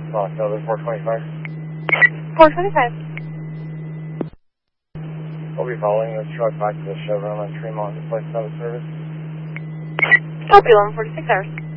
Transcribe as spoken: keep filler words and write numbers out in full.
Lost Elder four twenty-five. four twenty-five. We'll be following this truck back to the Chevron on Tremont to place out of service. Copy, eleven forty-six hours.